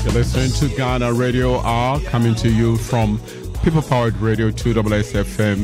You're listening to Ghana Radio R, coming to you from People Powered Radio 2SSFM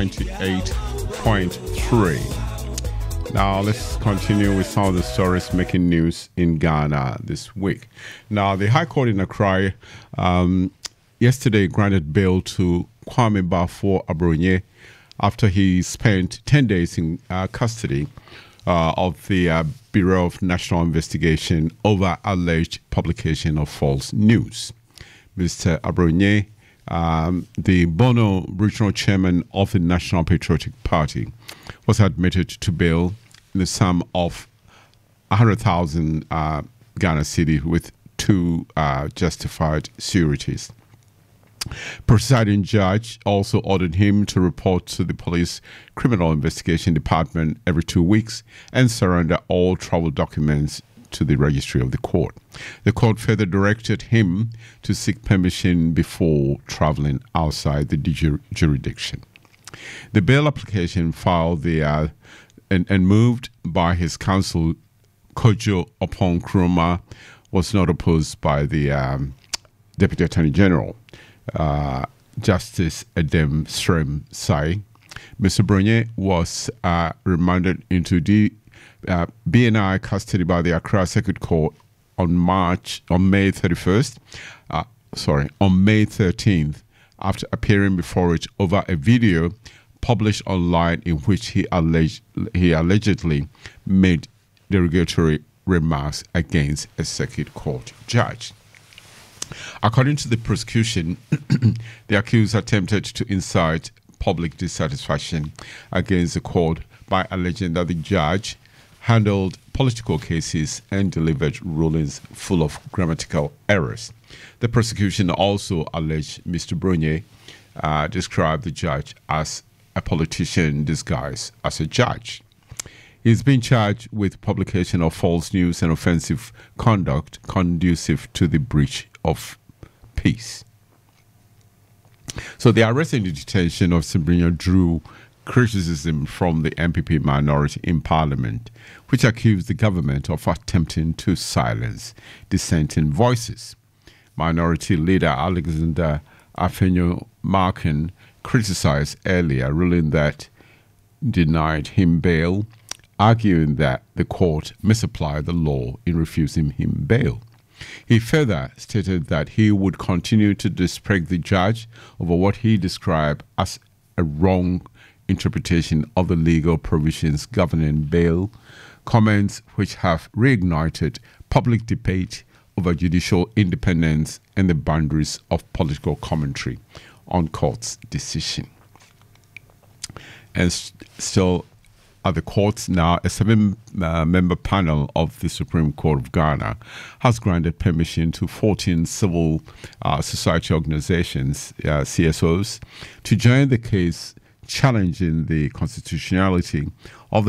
98.3. Now let's continue with some of the stories making news in Ghana this week. Now the High Court in Accra yesterday granted bail to Kwame Bafo-Abronye after he spent 10 days in custody of the Bureau of National Investigation over alleged publication of false news. Mr. Abronye, the Bono regional chairman of the National Patriotic Party, was admitted to bail in the sum of 100,000 Ghana cedi with two justified sureties. Presiding judge also ordered him to report to the police criminal investigation department every 2 weeks and surrender all travel documents to the registry of the court. The court further directed him to seek permission before traveling outside the jurisdiction. The bail application filed and moved by his counsel Kojo Opon Kroma was not opposed by the Deputy Attorney General. Justice Edem Srem Sai. Mr. Bronye was remanded into the BNI custody by the Accra Circuit Court on May 13th, after appearing before it over a video published online in which he allegedly made derogatory remarks against a circuit court judge. According to the prosecution, the accused attempted to incite public dissatisfaction against the court by alleging that the judge handled political cases and delivered rulings full of grammatical errors. The prosecution also alleged Mr. Bronye described the judge as a politician disguised as a judge. He's been charged with publication of false news and offensive conduct conducive to the breach of peace. So the arrest and the detention of Sabrina drew criticism from the MPP minority in Parliament, which accused the government of attempting to silence dissenting voices. Minority leader Alexander Afenyo-Markin criticized earlier ruling that denied him bail, arguing that the court misapplied the law in refusing him bail. He further stated that he would continue to disparage the judge over what he described as a wrong interpretation of the legal provisions governing bail, comments which have reignited public debate over judicial independence and the boundaries of political commentary on court's decision. And still at the courts now, a 7-member panel of the Supreme Court of Ghana has granted permission to 14 civil society organizations, CSOs, to join the case challenging the constitutionality of the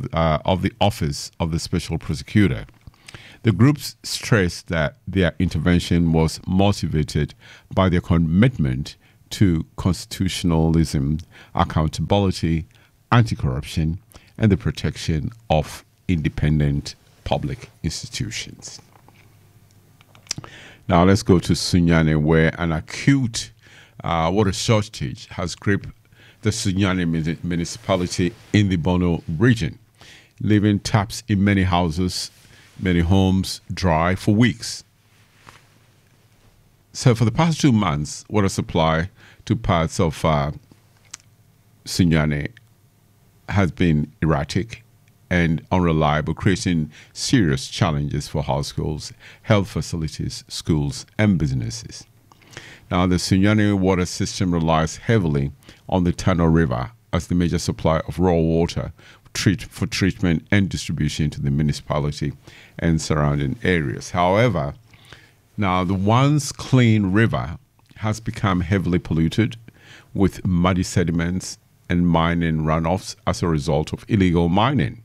Office of the Special Prosecutor. The groups stressed that their intervention was motivated by their commitment to constitutionalism, accountability, anti-corruption, and the protection of independent public institutions. Now let's go to Sunyani, where an acute water shortage has gripped the Sunyani municipality in the Bono region, leaving taps in many houses, many homes dry for weeks. So for the past 2 months, water supply to parts of Sunyani has been erratic and unreliable, creating serious challenges for households, health facilities, schools, and businesses. Now, the Sunyani water system relies heavily on the Tano River as the major supply of raw water for treatment and distribution to the municipality and surrounding areas. However, now the once clean river has become heavily polluted with muddy sediments and mining runoffs as a result of illegal mining,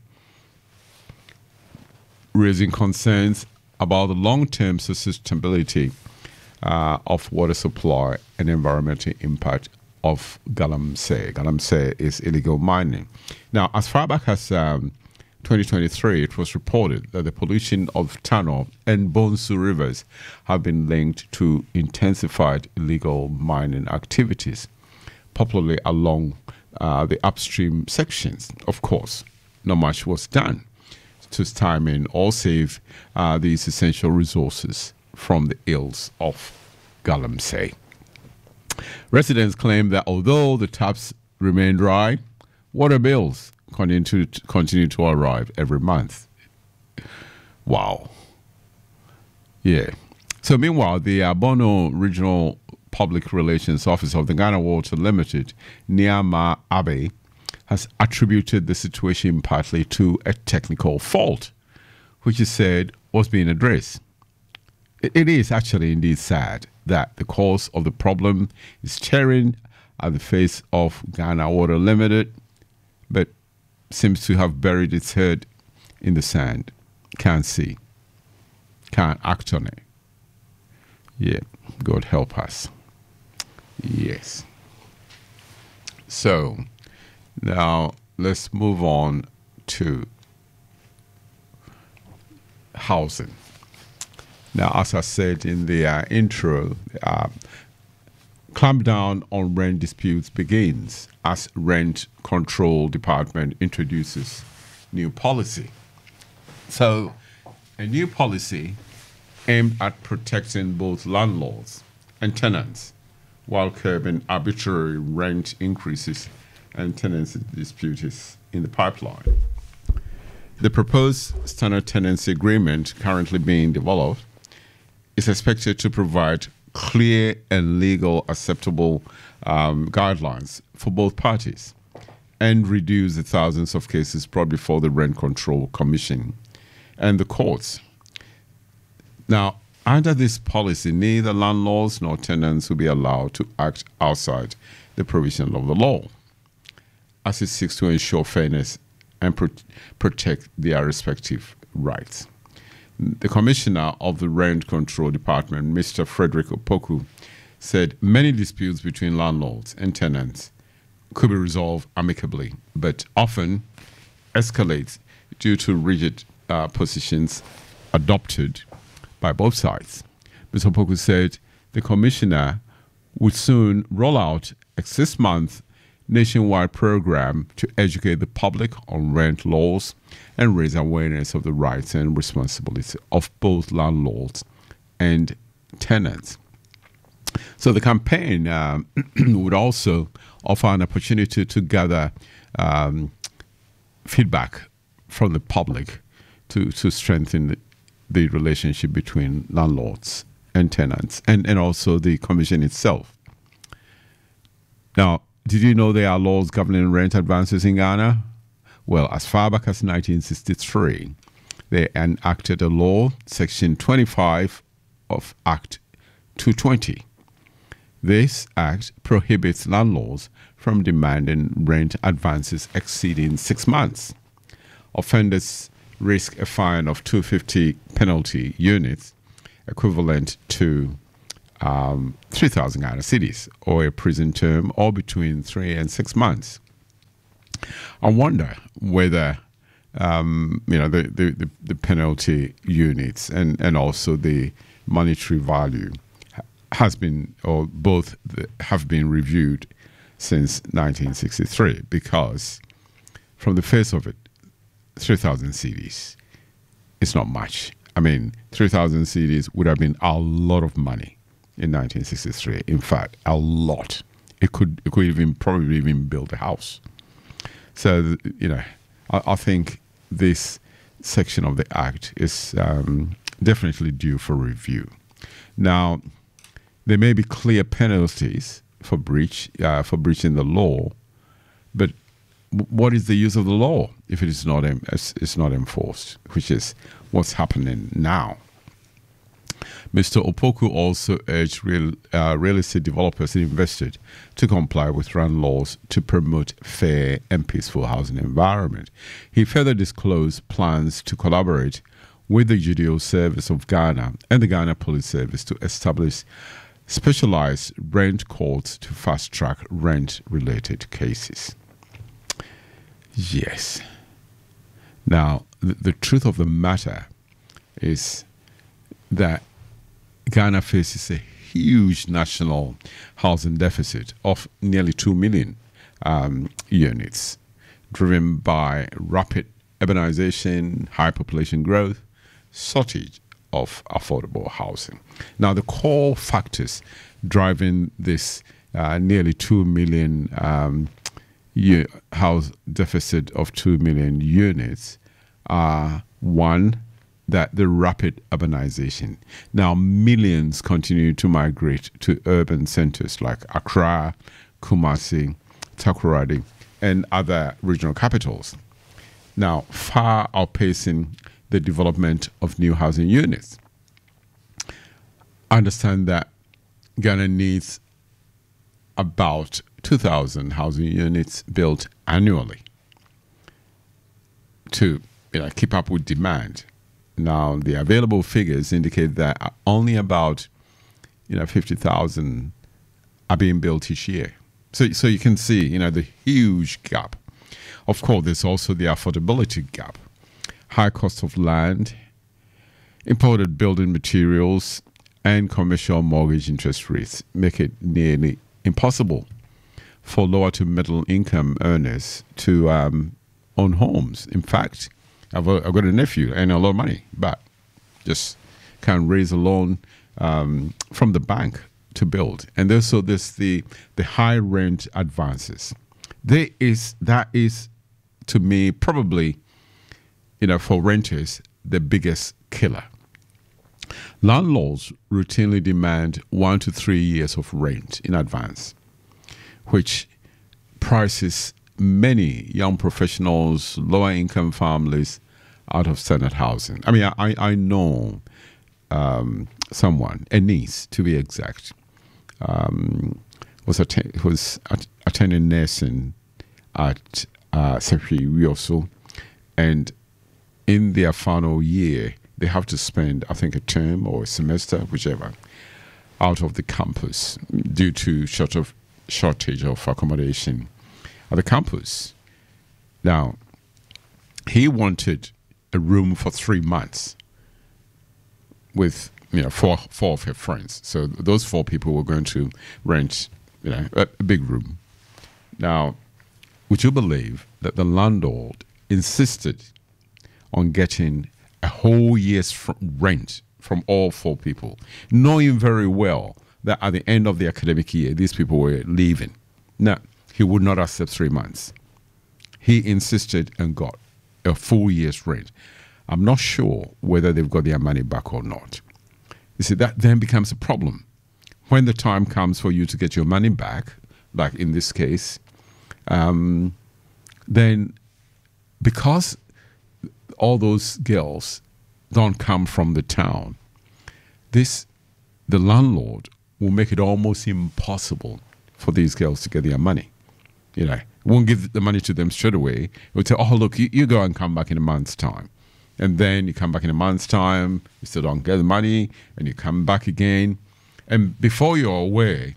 raising concerns about the long-term sustainability of water supply and environmental impact of Galamsey. Galamsey is illegal mining. Now, as far back as 2023, it was reported that the pollution of Tano and Bonsu rivers have been linked to intensified illegal mining activities, popularly along the upstream sections. Of course, not much was done to stymie or save these essential resources from the ills of Galamsey. Residents claim that although the taps remain dry, water bills continue to arrive every month. Wow. Yeah. So meanwhile, the Bono Regional Public Relations Office of the Ghana Water Limited, Niama Abe, has attributed the situation partly to a technical fault, which is said was being addressed. It is actually indeed sad that the cause of the problem is staring at the face of Ghana Water Limited, but seems to have buried its head in the sand. Can't see. Can't act on it. Yeah, God help us. Yes. So, now let's move on to housing. Now, as I said in the intro, clampdown on rent disputes begins as Rent Control Department introduces new policy. So, a new policy aimed at protecting both landlords and tenants while curbing arbitrary rent increases and tenancy disputes in the pipeline. The proposed standard tenancy agreement currently being developed is expected to provide clear and legal acceptable guidelines for both parties and reduce the thousands of cases brought before the Rent Control Commission and the courts. Now, under this policy, neither landlords nor tenants will be allowed to act outside the provision of the law, as it seeks to ensure fairness and protect their respective rights. The Commissioner of the Rent Control Department, Mr. Frederick Opoku, said many disputes between landlords and tenants could be resolved amicably, but often escalate due to rigid positions adopted by both sides. Mr. Opoku said the Commissioner would soon roll out a 6-month nationwide program to educate the public on rent laws and raise awareness of the rights and responsibilities of both landlords and tenants. So the campaign would also offer an opportunity to gather feedback from the public to strengthen the relationship between landlords and tenants and also the commission itself. Now, did you know there are laws governing rent advances in Ghana? Well, as far back as 1963, they enacted a law, Section 25 of Act 220. This act prohibits landlords from demanding rent advances exceeding 6 months. Offenders risk a fine of 250 penalty units, equivalent to 3,000 Ghana cedis, or a prison term or between 3 and 6 months. I wonder whether the penalty units and also the monetary value has been, or both have been reviewed since 1963, because from the face of it, 3,000 cedis is not much. I mean, 3,000 cedis would have been a lot of money in 1963. In fact, a lot. It could even probably even build a house. So, I think this section of the Act is definitely due for review. Now, there may be clear penalties for breaching the law, but what is the use of the law if it is not enforced, which is what's happening now? Mr. Opoku also urged real estate developers and investors to comply with RAN laws to promote fair and peaceful housing environment. He further disclosed plans to collaborate with the Judicial Service of Ghana and the Ghana Police Service to establish specialized rent courts to fast-track rent-related cases. Yes. Now, the truth of the matter is that Ghana faces a huge national housing deficit of nearly 2 million units, driven by rapid urbanization, high population growth, shortage of affordable housing. Now, the core factors driving this nearly 2 million house deficit of 2 million units are: one, that the rapid urbanization. Now, millions continue to migrate to urban centers like Accra, Kumasi, Takoradi, and other regional capitals. Now, far outpacing the development of new housing units. I understand that Ghana needs about 2,000 housing units built annually to keep up with demand. Now, the available figures indicate that only about 50,000 are being built each year. So you can see the huge gap. Of course, there's also the affordability gap. High cost of land, imported building materials, and commercial mortgage interest rates make it nearly impossible for lower to middle income earners to own homes. In fact, I've got a nephew and a lot of money, but just can't raise a loan from the bank to build. And also there's the high rent advances. That is to me probably for renters the biggest killer. Landlords routinely demand 1 to 3 years of rent in advance, which prices many young professionals, lower income families out of standard housing. I mean, I know someone, a niece to be exact, was attending nursing at Sefi Wioso, and in their final year, they have to spend, I think, a term or a semester, whichever, out of the campus due to shortage of accommodation at the campus. Now, he wanted a room for 3 months with four of her friends. So those 4 people were going to rent a big room. Now, would you believe that the landlord insisted on getting a whole year's rent from all 4 people, knowing very well that at the end of the academic year, these people were leaving? Now, he would not accept 3 months. He insisted and got a full year's rent. I'm not sure whether they've got their money back or not. You see, that then becomes a problem. When the time comes for you to get your money back, like in this case, then because all those girls don't come from the town, the landlord will make it almost impossible for these girls to get their money. Won't give the money to them straight away. He'll say, oh, look, you go and come back in a month's time. And then you come back in a month's time, you still don't get the money, and you come back again. And before you're aware,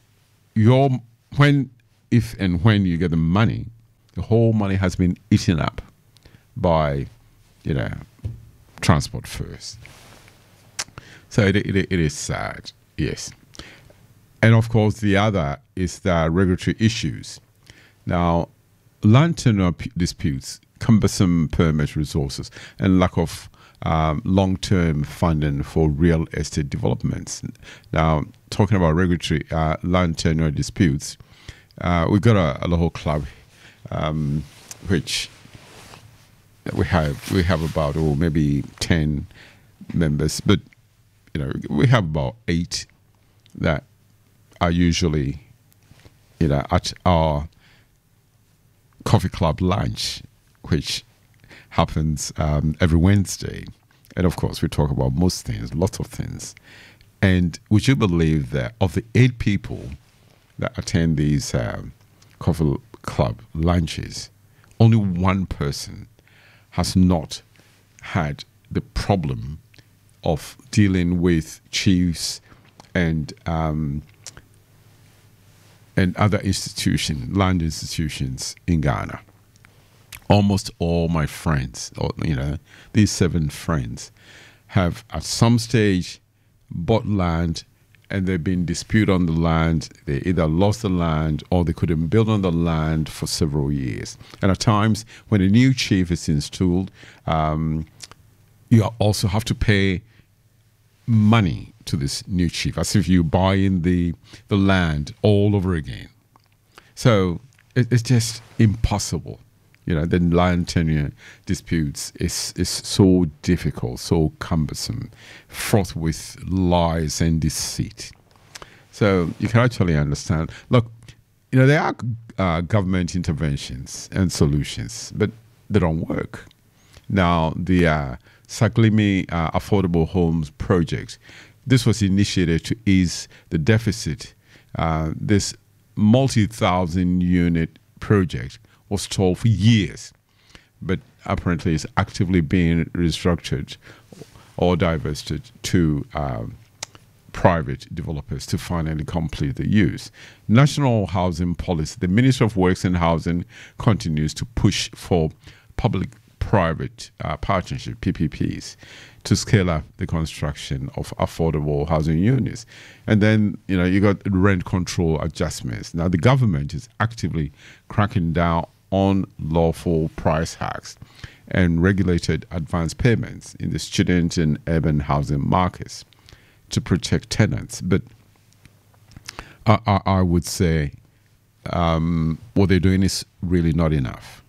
if and when you get the money, the whole money has been eaten up by, transport first. So it is sad, yes. And of course, the other is the regulatory issues. Now, land tenure disputes, cumbersome permit resources, and lack of long-term funding for real estate developments. Now, talking about regulatory land tenure disputes, we've got a local club which we have about maybe 10 members, but we have about 8 that are usually at our coffee club lunch, which happens every Wednesday. And of course, we talk about most things, lots of things. And would you believe that of the 8 people that attend these coffee club lunches, only 1 person has not had the problem of dealing with chiefs and other institutions, land institutions in Ghana. almost all my friends, or these 7 friends, have at some stage bought land, and they've been dispute on the land. They either lost the land or they couldn't build on the land for several years. And at times, when a new chief is installed, you also have to pay money to this new chief, as if you buy in the land all over again. So it's just impossible. The land tenure disputes is so difficult, so cumbersome, fraught with lies and deceit. So you can actually understand. Look, there are government interventions and solutions, but they don't work. Now, the Saglimi Affordable Homes Project, this was initiated to ease the deficit. This multi-thousand unit project was stalled for years, but apparently is actively being restructured or divested to private developers to finally complete the use. National Housing Policy, the Ministry of Works and Housing continues to push for public-private partnership, PPPs, to scale up the construction of affordable housing units. And then, you got rent control adjustments. Now, the government is actively cracking down on lawful price hikes and regulated advance payments in the student and urban housing markets to protect tenants. But I would say what they're doing is really not enough.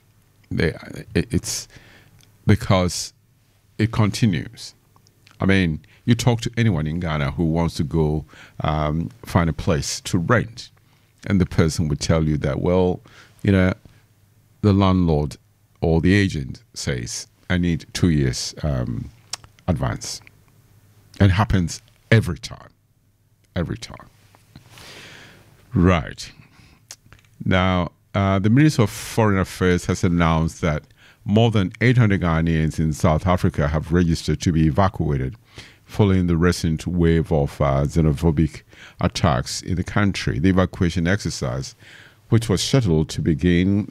It's because it continues. I mean, you talk to anyone in Ghana who wants to go find a place to rent, and the person would tell you that, well, the landlord or the agent says, I need 2 years advance. And it happens every time. Every time. Right. Now, the Minister of Foreign Affairs has announced that more than 800 Ghanaians in South Africa have registered to be evacuated following the recent wave of xenophobic attacks in the country. The evacuation exercise, which was scheduled to begin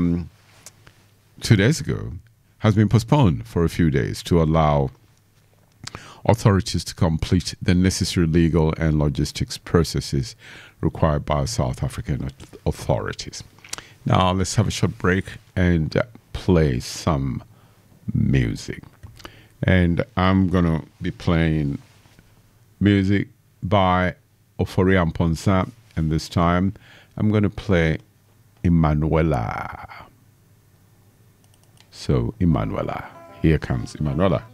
2 days ago, has been postponed for a few days to allow authorities to complete the necessary legal and logistics processes required by South African authorities. Now, let's have a short break and play some music. And I'm going to be playing music by Ofori Amponsa, and this time I'm going to play Emanuela. So, Emanuela. Here comes Emanuela.